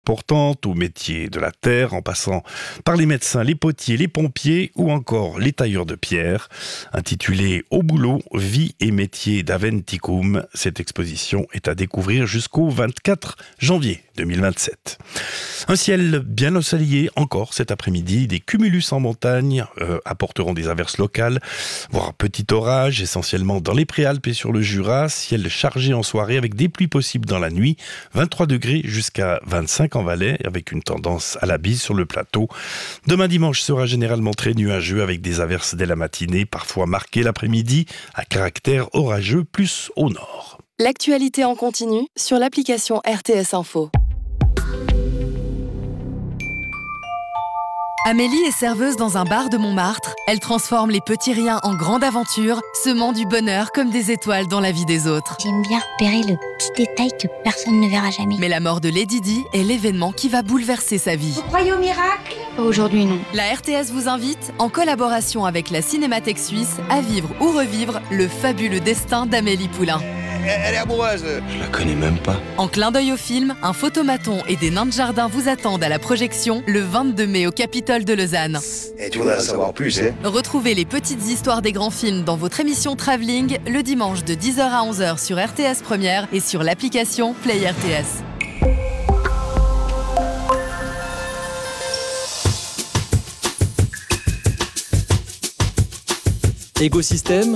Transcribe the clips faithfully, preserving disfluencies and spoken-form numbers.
importantes, aux métiers de la terre, en passant par les médecins, les potiers, les pompiers ou encore les tailleurs de pierre. Intitulée Au boulot, vie et métiers d'Aventicum, cette exposition est à découvrir jusqu'au vingt-quatre janvier deux mille vingt-sept. Un ciel bien ensoleillé encore cet après-midi. Des cumulus en montagne euh, apporteront des averses locales, voire petit orage, essentiellement dans les Préalpes et sur le Jura. Ciel chargé en soirée avec des pluies possibles dans la nuit. vingt-trois degrés jusqu'à vingt-cinq en Valais, avec une tendance à la bise sur le plateau. Demain dimanche sera généralement très nuageux avec des averses dès la matinée, parfois marquées l'après-midi, à caractère orageux plus au nord. L'actualité en continu sur l'application R T S Info. Amélie est serveuse dans un bar de Montmartre. Elle transforme les petits riens en grandes aventures, semant du bonheur comme des étoiles dans la vie des autres. J'aime bien repérer le petit détail que personne ne verra jamais. Mais la mort de Lady Di est l'événement qui va bouleverser sa vie. Vous croyez au miracle ? Aujourd'hui, non. La R T S vous invite, en collaboration avec la Cinémathèque suisse, à vivre ou revivre le fabuleux destin d'Amélie Poulain. Elle est amoureuse. Je la connais même pas. En clin d'œil au film, un photomaton et des nains de jardin vous attendent à la projection le vingt-deux mai au Capitole de Lausanne. Et tu voudrais en savoir plus, hein ? Retrouvez les petites histoires des grands films dans votre émission Travelling le dimanche de dix heures à onze heures sur R T S Première et sur l'application Play R T S. Écosystème.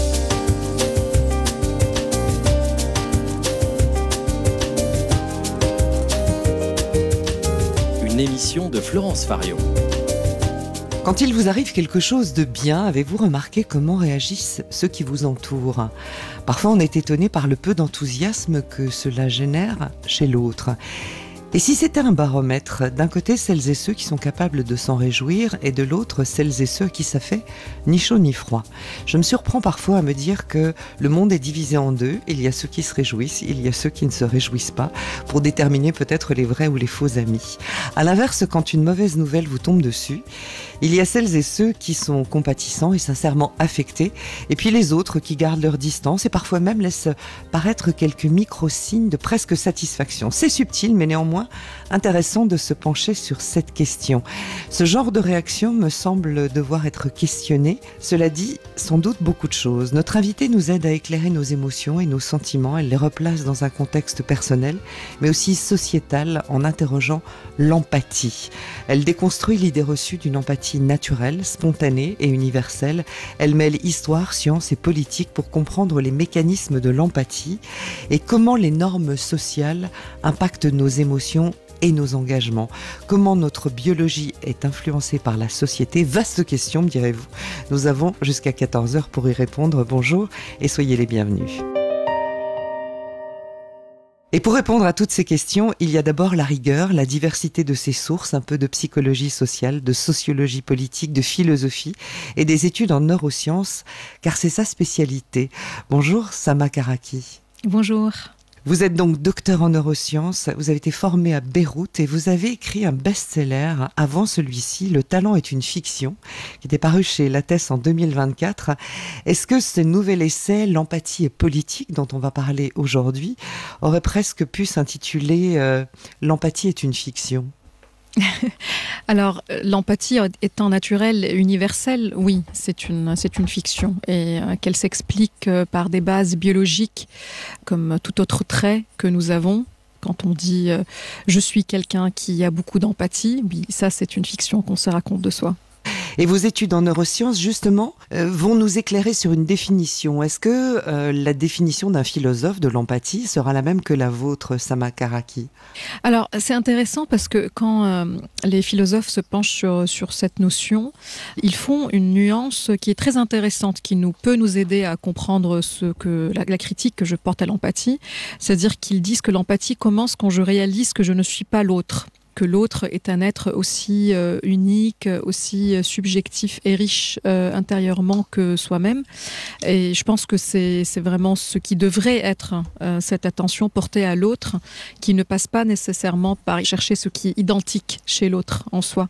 Une émission de Florence Farion. Quand il vous arrive quelque chose de bien, avez-vous remarqué comment réagissent ceux qui vous entourent ? Parfois, on est étonné par le peu d'enthousiasme que cela génère chez l'autre. Et si c'était un baromètre, d'un côté celles et ceux qui sont capables de s'en réjouir et de l'autre celles et ceux à qui ça fait ni chaud ni froid. Je me surprends parfois à me dire que le monde est divisé en deux, il y a ceux qui se réjouissent, il y a ceux qui ne se réjouissent pas, pour déterminer peut-être les vrais ou les faux amis. À l'inverse, quand une mauvaise nouvelle vous tombe dessus, il y a celles et ceux qui sont compatissants et sincèrement affectés, et puis les autres qui gardent leur distance et parfois même laissent paraître quelques micro-signes de presque satisfaction. C'est subtil, mais néanmoins intéressant de se pencher sur cette question. Ce genre de réaction me semble devoir être questionné. Cela dit, sans doute beaucoup de choses. Notre invitée nous aide à éclairer nos émotions et nos sentiments. Elle les replace dans un contexte personnel, mais aussi sociétal, en interrogeant l'empathie. Elle déconstruit l'idée reçue d'une empathie naturelle, spontanée et universelle. Elle mêle histoire, science et politique pour comprendre les mécanismes de l'empathie et comment les normes sociales impactent nos émotions et nos engagements. Comment notre biologie est influencée par la société ? Vaste question, me direz-vous. Nous avons jusqu'à quatorze heures pour y répondre. Bonjour et soyez les bienvenus. Et pour répondre à toutes ces questions, il y a d'abord la rigueur, la diversité de ses sources, un peu de psychologie sociale, de sociologie politique, de philosophie et des études en neurosciences, car c'est sa spécialité. Bonjour Sama Karaki. Bonjour. Vous êtes donc docteur en neurosciences, vous avez été formé à Beyrouth et vous avez écrit un best-seller avant celui-ci, Le talent est une fiction, qui était paru chez Lattès en deux mille vingt-quatre. Est-ce que ce nouvel essai, L'empathie est politique, dont on va parler aujourd'hui, aurait presque pu s'intituler euh, L'empathie est une fiction ? Alors, l'empathie étant naturelle et universelle, oui, c'est une, c'est une fiction et euh, qu'elle s'explique euh, par des bases biologiques comme tout autre trait que nous avons. Quand on dit euh, « je suis quelqu'un qui a beaucoup d'empathie », oui, ça c'est une fiction qu'on se raconte de soi. Et vos études en neurosciences, justement, euh, vont nous éclairer sur une définition. Est-ce que euh, la définition d'un philosophe de l'empathie sera la même que la vôtre, Sama Karaki ? Alors, c'est intéressant parce que quand euh, les philosophes se penchent sur, sur cette notion, ils font une nuance qui est très intéressante, qui nous peut nous aider à comprendre ce que, la, la critique que je porte à l'empathie. C'est-à-dire qu'ils disent que l'empathie commence quand je réalise que je ne suis pas l'autre. que l'autre est un être aussi euh, unique, aussi subjectif et riche euh, intérieurement que soi-même. Et je pense que c'est, c'est vraiment ce qui devrait être euh, cette attention portée à l'autre, qui ne passe pas nécessairement par chercher ce qui est identique chez l'autre en soi.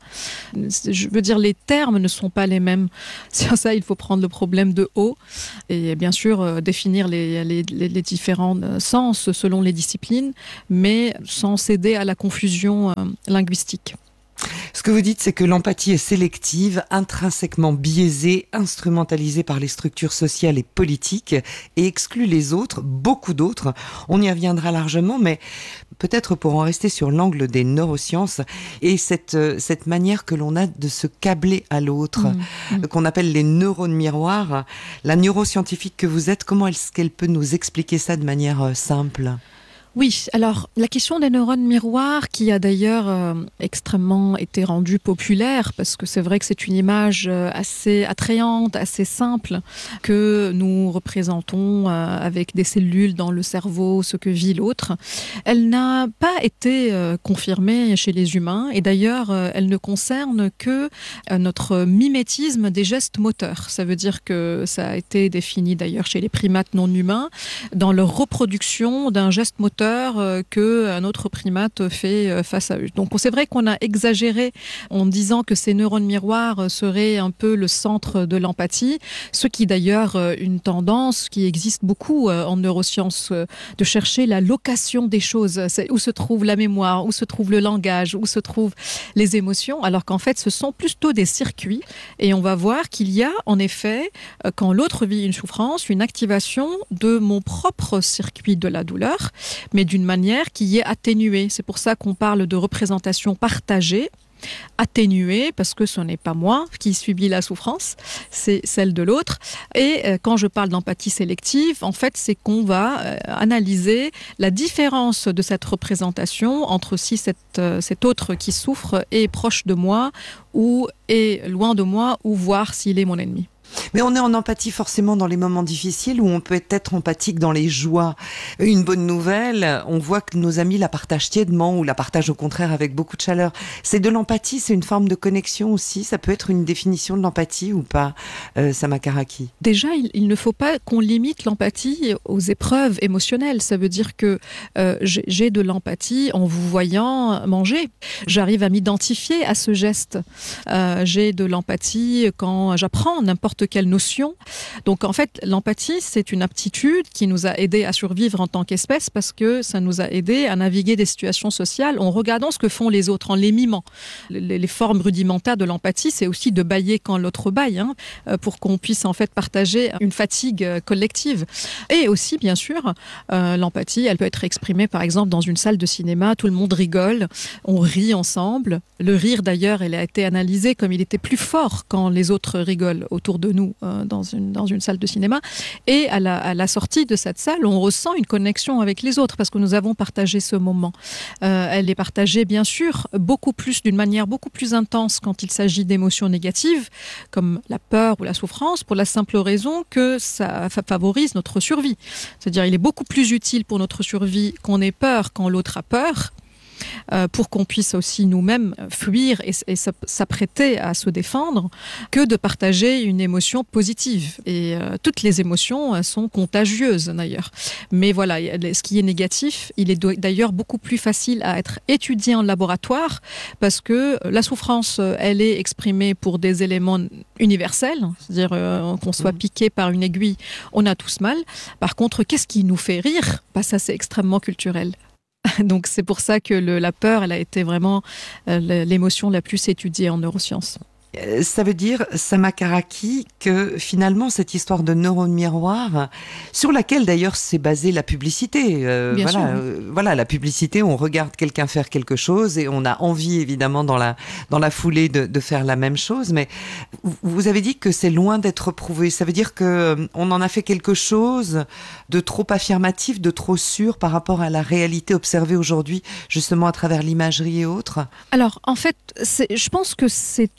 Je veux dire, les termes ne sont pas les mêmes. Sur ça, il faut prendre le problème de haut et bien sûr euh, définir les, les, les différents sens selon les disciplines, mais sans céder à la confusion euh, linguistique. Ce que vous dites, c'est que l'empathie est sélective, intrinsèquement biaisée, instrumentalisée par les structures sociales et politiques et exclut les autres, beaucoup d'autres. On y reviendra largement, mais peut-être pour en rester sur l'angle des neurosciences et cette, cette manière que l'on a de se câbler à l'autre, mmh, mmh. qu'on appelle les neurones miroirs. La neuroscientifique que vous êtes, comment est-ce qu'elle peut nous expliquer ça de manière simple ? Oui, alors la question des neurones miroirs qui a d'ailleurs euh, extrêmement été rendue populaire parce que c'est vrai que c'est une image euh, assez attrayante, assez simple que nous représentons euh, avec des cellules dans le cerveau, ce que vit l'autre. Elle n'a pas été euh, confirmée chez les humains et d'ailleurs euh, elle ne concerne que euh, notre mimétisme des gestes moteurs. Ça veut dire que ça a été défini d'ailleurs chez les primates non humains dans leur reproduction d'un geste moteur qu'un autre primate fait face à eux. Donc c'est vrai qu'on a exagéré en disant que ces neurones miroirs seraient un peu le centre de l'empathie, ce qui d'ailleurs une tendance qui existe beaucoup en neurosciences, de chercher la location des choses, c'est où se trouve la mémoire, où se trouve le langage, où se trouvent les émotions, alors qu'en fait ce sont plutôt des circuits et on va voir qu'il y a en effet, quand l'autre vit une souffrance, une activation de mon propre circuit de la douleur, mais d'une manière qui est atténuée. C'est pour ça qu'on parle de représentation partagée, atténuée, parce que ce n'est pas moi qui subis la souffrance, c'est celle de l'autre. Et euh, quand je parle d'empathie sélective, en fait, c'est qu'on va euh, analyser la différence de cette représentation entre si cette, euh, cet autre qui souffre est proche de moi ou est loin de moi, ou voir s'il est mon ennemi. Mais on est en empathie forcément dans les moments difficiles ou on peut être empathique dans les joies. Une bonne nouvelle, on voit que nos amis la partagent tièdement ou la partagent au contraire avec beaucoup de chaleur. C'est de l'empathie, c'est une forme de connexion aussi. Ça peut être une définition de l'empathie ou pas, euh, Sama Karaki? Déjà, il, il ne faut pas qu'on limite l'empathie aux épreuves émotionnelles. Ça veut dire que euh, j'ai, j'ai de l'empathie en vous voyant manger. J'arrive à m'identifier à ce geste. Euh, j'ai de l'empathie quand j'apprends n'importe quelle notion. Donc en fait, l'empathie, c'est une aptitude qui nous a aidés à survivre en tant qu'espèce parce que ça nous a aidés à naviguer des situations sociales en regardant ce que font les autres, en les mimant. Les, les formes rudimentaires de l'empathie, c'est aussi de bâiller quand l'autre bâille, hein, pour qu'on puisse en fait partager une fatigue collective. Et aussi, bien sûr, euh, l'empathie, elle peut être exprimée par exemple dans une salle de cinéma, tout le monde rigole, on rit ensemble. Le rire d'ailleurs, elle a été analysée comme il était plus fort quand les autres rigolent autour de nous euh, dans, une, dans une salle de cinéma. Et à la, à la sortie de cette salle, on ressent une connexion avec les autres parce que nous avons partagé ce moment. Euh, elle est partagée, bien sûr, beaucoup plus, d'une manière beaucoup plus intense quand il s'agit d'émotions négatives, comme la peur ou la souffrance, pour la simple raison que ça favorise notre survie. C'est-à-dire, il est beaucoup plus utile pour notre survie qu'on ait peur quand l'autre a peur, Euh, pour qu'on puisse aussi nous-mêmes fuir et, et s'apprêter à se défendre, que de partager une émotion positive. Et euh, toutes les émotions euh, sont contagieuses d'ailleurs. Mais voilà, ce qui est négatif, il est d'ailleurs beaucoup plus facile à être étudié en laboratoire parce que la souffrance, elle est exprimée pour des éléments universels, c'est-à-dire euh, qu'on soit piqué par une aiguille, on a tous mal. Par contre, qu'est-ce qui nous fait rire? Bah, ça, c'est extrêmement culturel. Donc c'est pour ça que le, la peur, elle a été vraiment euh, l'émotion la plus étudiée en neurosciences. Ça veut dire, Sama Karaki, que finalement cette histoire de neurones miroirs, sur laquelle d'ailleurs s'est basée la publicité, euh, Bien voilà, sûr. euh, voilà, la publicité, on regarde quelqu'un faire quelque chose et on a envie évidemment dans la dans la foulée de, de faire la même chose. Mais vous avez dit que c'est loin d'être prouvé. Ça veut dire que euh, on en a fait quelque chose de trop affirmatif, de trop sûr par rapport à la réalité observée aujourd'hui, justement à travers l'imagerie et autres. Alors en fait, c'est, je pense que c'est une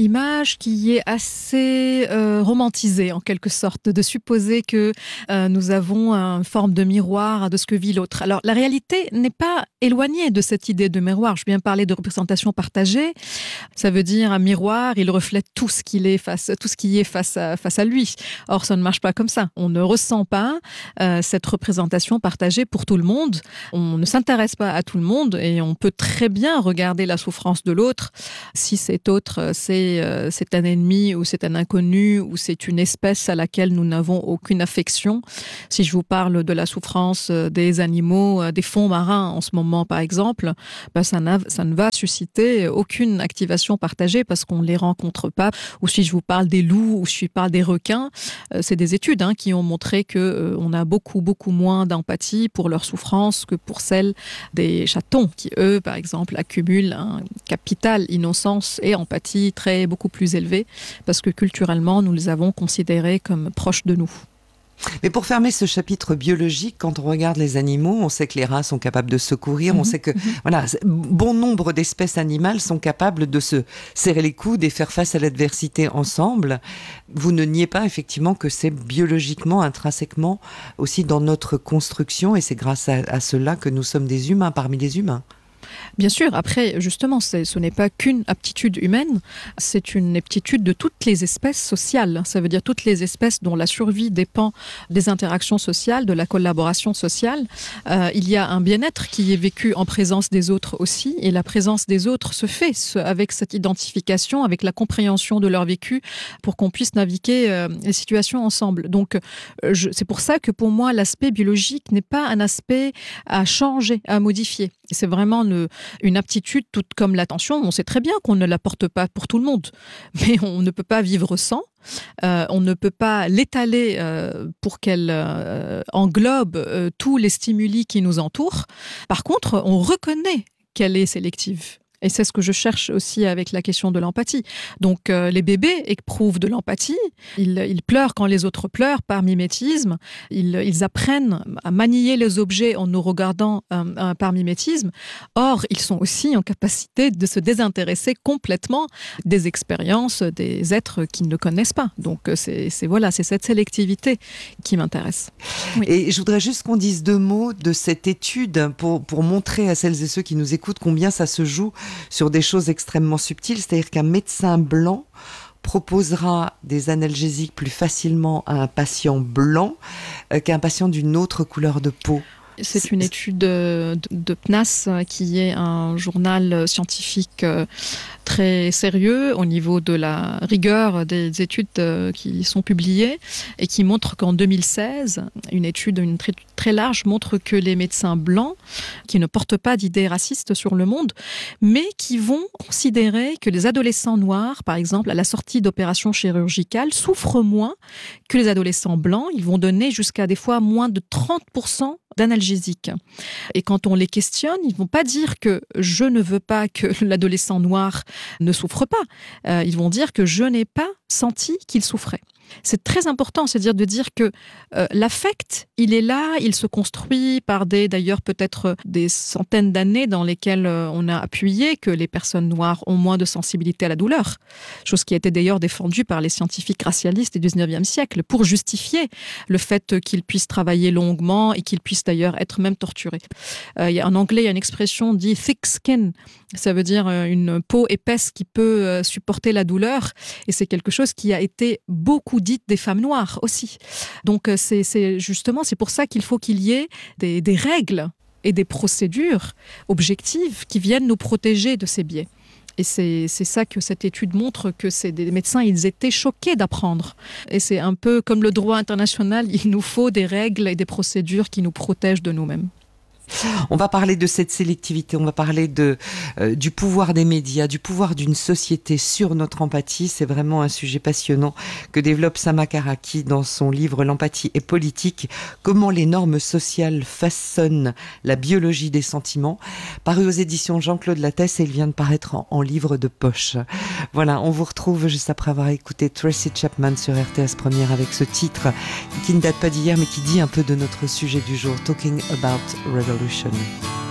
image qui est assez euh, romantisée en quelque sorte, de supposer que euh, nous avons une forme de miroir de ce que vit l'autre. Alors la réalité n'est pas éloignée de cette idée de miroir. Je viens parler de représentation partagée. Ça veut dire un miroir, il reflète tout ce qu'il est face, tout ce qui est face à, face à lui. Or, ça ne marche pas comme ça. On ne ressent pas euh, cette représentation partagée pour tout le monde. On ne s'intéresse pas à tout le monde et on peut très bien regarder la souffrance de l'autre. Si cet autre, c'est, euh, c'est un ennemi ou c'est un inconnu ou c'est une espèce à laquelle nous n'avons aucune affection. Si je vous parle de la souffrance des animaux, des fonds marins en ce moment par exemple, ben ça, n'a, ça ne va susciter aucune activation partagée parce qu'on ne les rencontre pas. Ou si je vous parle des loups ou si je parle des requins, euh, c'est des études hein, qui ont montré qu'on euh, a beaucoup, beaucoup moins d'empathie pour leur souffrance que pour celle des chatons qui, eux, par exemple, accumulent un capital innocence et empathie très beaucoup plus élevé parce que culturellement, nous les avons considérés comme proches de nous. Mais pour fermer ce chapitre biologique, quand on regarde les animaux, on sait que les rats sont capables de se secourir, mmh, on sait que mmh. voilà, bon nombre d'espèces animales sont capables de se serrer les coudes et faire face à l'adversité ensemble. Vous ne niez pas effectivement que c'est biologiquement, intrinsèquement aussi dans notre construction et c'est grâce à, à cela que nous sommes des humains parmi les humains. Bien sûr, après, justement, c'est, ce n'est pas qu'une aptitude humaine, c'est une aptitude de toutes les espèces sociales. Ça veut dire toutes les espèces dont la survie dépend des interactions sociales, de la collaboration sociale. Euh, il y a un bien-être qui est vécu en présence des autres aussi, et la présence des autres se fait avec cette identification, avec la compréhension de leur vécu, pour qu'on puisse naviguer euh, les situations ensemble. Donc, euh, je, c'est pour ça que pour moi, l'aspect biologique n'est pas un aspect à changer, à modifier. Et c'est vraiment une, une aptitude, toute comme l'attention. On sait très bien qu'on ne la porte pas pour tout le monde, mais on ne peut pas vivre sans. Euh, on ne peut pas l'étaler euh, pour qu'elle euh, englobe euh, tous les stimuli qui nous entourent. Par contre, on reconnaît qu'elle est sélective. Et c'est ce que je cherche aussi avec la question de l'empathie. Donc, euh, les bébés éprouvent de l'empathie. Ils, ils pleurent quand les autres pleurent par mimétisme. Ils, ils apprennent à manier les objets en nous regardant euh, euh, par mimétisme. Or, ils sont aussi en capacité de se désintéresser complètement des expériences des êtres qu'ils ne connaissent pas. Donc, c'est, c'est, voilà, c'est cette sélectivité qui m'intéresse. Oui. Et je voudrais juste qu'on dise deux mots de cette étude pour, pour montrer à celles et ceux qui nous écoutent combien ça se joue sur des choses extrêmement subtiles, c'est-à-dire qu'un médecin blanc proposera des analgésiques plus facilement à un patient blanc euh, qu'à un patient d'une autre couleur de peau. C'est une étude de, de P N A S, qui est un journal scientifique très sérieux au niveau de la rigueur des études qui sont publiées et qui montre qu'en deux mille seize, une étude une très, très large montre que les médecins blancs, qui ne portent pas d'idées racistes sur le monde, mais qui vont considérer que les adolescents noirs, par exemple, à la sortie d'opérations chirurgicales, souffrent moins que les adolescents blancs. Ils vont donner jusqu'à des fois moins de trente pour cent d'analgésiques. Et quand on les questionne, ils ne vont pas dire que je ne veux pas que l'adolescent noir ne souffre pas. Euh, ils vont dire que je n'ai pas senti qu'il souffrait. C'est très important, c'est-à-dire de dire que euh, l'affect, il est là, il se construit par des, d'ailleurs peut-être des centaines d'années dans lesquelles euh, on a appuyé que les personnes noires ont moins de sensibilité à la douleur, chose qui a été d'ailleurs défendue par les scientifiques racialistes du dix-neuvième siècle pour justifier le fait qu'ils puissent travailler longuement et qu'ils puissent d'ailleurs être même torturés. Euh, il y a, en anglais, il y a une expression dit « thick skin », ça veut dire euh, une peau épaisse qui peut euh, supporter la douleur, et c'est quelque chose qui a été beaucoup dite des femmes noires aussi. Donc c'est, c'est justement, c'est pour ça qu'il faut qu'il y ait des, des règles et des procédures objectives qui viennent nous protéger de ces biais. Et c'est, c'est ça que cette étude montre, que c'est des médecins, ils étaient choqués d'apprendre. Et c'est un peu comme le droit international, il nous faut des règles et des procédures qui nous protègent de nous-mêmes. On va parler de cette sélectivité, on va parler de, euh, du pouvoir des médias, du pouvoir d'une société sur notre empathie. C'est vraiment un sujet passionnant que développe Sama Karaki dans son livre « L'empathie est politique. Comment les normes sociales façonnent la biologie des sentiments », paru aux éditions Jean-Claude Lattès, et il vient de paraître en, en livre de poche. Voilà, on vous retrouve juste après avoir écouté Tracy Chapman sur R T S Première avec ce titre qui ne date pas d'hier mais qui dit un peu de notre sujet du jour, Talking About Revolution.